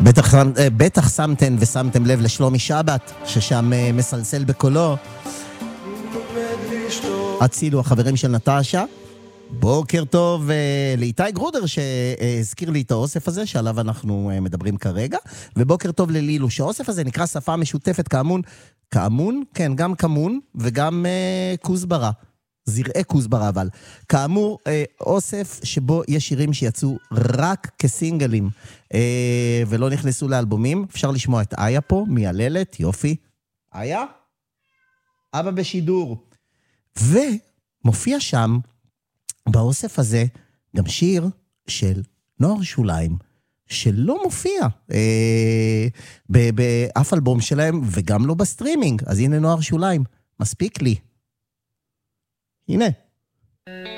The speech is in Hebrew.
בטח שמתם ושמתם לב לשלומי שבת, ששם מסלסל בקולו. הצילו החברים של נטשה. בוקר טוב לאיתי גרודר שהזכיר לי את האוסף הזה שעליו אנחנו מדברים כרגע, ובוקר טוב ללילו שהאוסף הזה נקרא שפה משותפת כאמון, כן, גם כמון וגם כוסברה, זרעי כוסברה, אבל כאמור אוסף שבו יש שירים שיצאו רק כסינגלים ולא נכנסו לאלבומים. אפשר לשמוע את איה פה, מייללת, יופי, איה? אבא בשידור. ומופיע שם באוסף הזה גם שיר של נוער שוליים, שלא מופיע באף אלבום שלהם, וגם לא בסטרימינג. אז הנה נוער שוליים, מספיק לי. הנה.